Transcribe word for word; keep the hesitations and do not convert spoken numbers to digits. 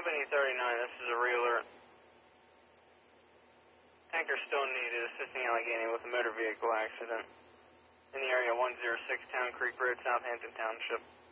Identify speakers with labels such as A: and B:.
A: Albany thirty-nine, this is a re-alert. Tanker still needed assisting Allegheny with a motor vehicle accident in the area one oh six Town Creek Road, Southampton Township.